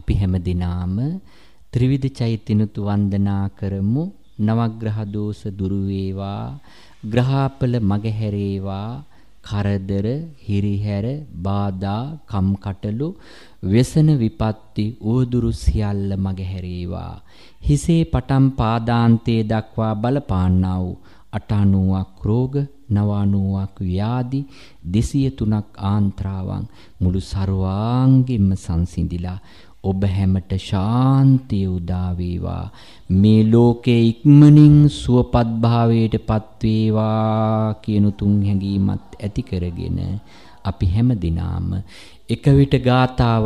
අපි හැම දිනාම ත්‍රිවිධ චෛත්‍යනුතු වන්දනා කරමු. නවග්‍රහ දෝෂ දුරු වේවා, ග්‍රහාපල මගහැරේවා, කරදර, හිරිහැර, බාධා, කම්කටොළු, व्यसन විපත්ති උවදුරු සියල්ල මගහැරේවා. හිසේ පටන් පාදාන්තයේ දක්වා බලපාන්නා වූ 90ක් රෝග, 90ක් ව්‍යාධි, 203ක් ආන්ත්‍රාවන් මුළු සර්වාංගෙම සංසිඳිලා ඔබ හැමට ශාන්තිය උදා වේවා. මේ ලෝකේ ඉක්මනින් සුවපත් භාවයට පත් වේවා කියන තුන් හැඟීමත් ඇති කරගෙන අපි හැම දිනාම එක විට ගාථාව